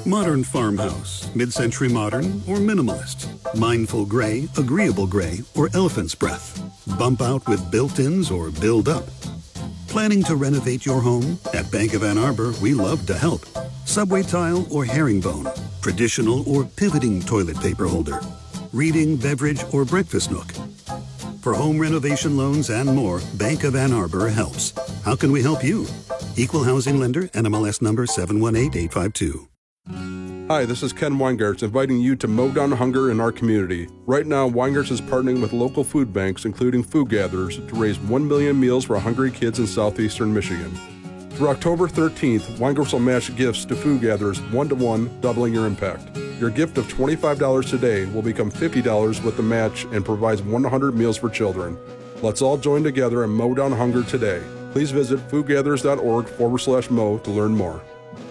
Modern farmhouse, mid-century modern, or minimalist. Mindful gray, agreeable gray, or elephant's breath. Bump out with built-ins or build up. Planning to renovate your home? At Bank of Ann Arbor, we love to help. Subway tile or herringbone. Traditional or pivoting toilet paper holder. Reading, beverage, or breakfast nook. For home renovation loans and more, Bank of Ann Arbor helps. How can we help you? Equal housing lender, NMLS number 718852. Hi, this is Ken Weingarts inviting you to mow down hunger in our community. Right now, Weingarts is partnering with local food banks, including Food Gatherers, to raise 1 million meals for hungry kids in southeastern Michigan. Through October 13th, Weingarts will match gifts to Food Gatherers 1-to-1, doubling your impact. Your gift of $25 today will become $50 with the match and provides 100 meals for children. Let's all join together and mow down hunger today. Please visit foodgatherers.org/mow to learn more.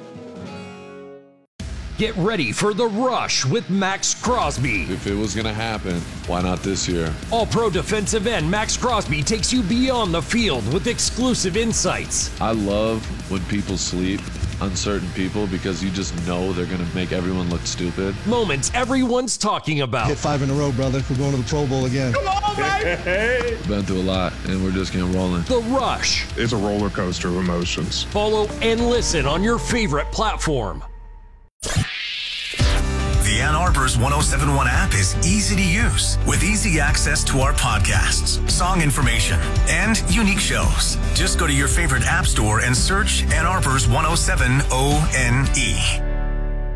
Get ready for The Rush with Max Crosby. If it was going to happen, why not this year? All-pro defensive end Max Crosby takes you beyond the field with exclusive insights. I love when people sleep on certain people because you just know they're going to make everyone look stupid. Moments everyone's talking about. Hit 5 in a row, brother. We're going to the Pro Bowl again. Come on, baby! Been through a lot, and we're just getting rolling. The Rush. It's a roller coaster of emotions. Follow and listen on your favorite platform. The Ann Arbor's 107.1 app is easy to use with easy access to our podcasts, song information, and unique shows. Just go to your favorite app store and search Ann Arbor's 107 ONE.